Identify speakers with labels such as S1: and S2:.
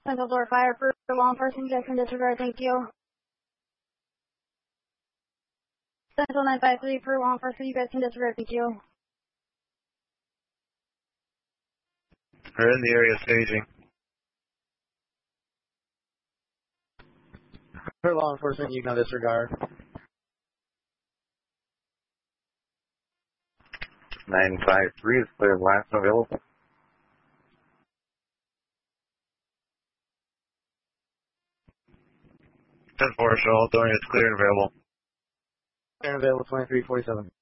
S1: Central door fire for law enforcement. You guys can disregard. Thank you. Central 953 for law enforcement. You guys can disregard. Thank you.
S2: We're in the area staging.
S3: For law enforcement, you can disregard.
S2: 953 is clear. Last available. 10-4, show all doing it's clear and available.
S3: Clear and available 2347.